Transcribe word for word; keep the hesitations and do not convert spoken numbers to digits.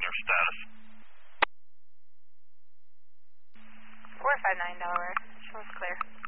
service status. four five nine Delaware. Shows clear.